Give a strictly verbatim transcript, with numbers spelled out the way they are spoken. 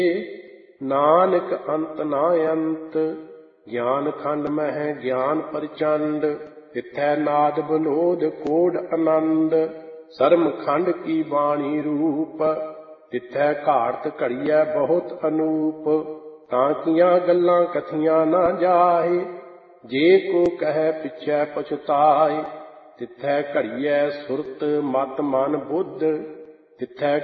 ਨਾਨਕ ਅੰਤ ਨਾ ਅੰਤ। ਗਿਆਨ ਖੰਡ ਮਹਿ ਗਿਆਨ ਪ੍ਰਚੰਡ, ਤਿਥੈ ਨਾਦ ਬਨੋਦ ਕੋਡ ਆਨੰਦ। ਸਰਮ ਖੰਡ ਕੀ ਬਾਣੀ ਰੂਪ, ਤਿਥੈ ਘਾੜਤ ਘੜੀਐ ਬਹੁਤ ਅਨੂਪ। ਤਾਂ ਕੀਆਂ ਗੱਲਾਂ ਕਥੀਆਂ ਨਾ ਜਾਹੇ, ਜੇ ਕੋ ਕਹੈ ਪਿਛੈ ਪਛੁਤਾਏ। ਤਿਥੈ ਘੜੀਐ ਸੁਰਤ ਮਤ ਮਨ ਬੁੱਧ, ਤਿਥੈ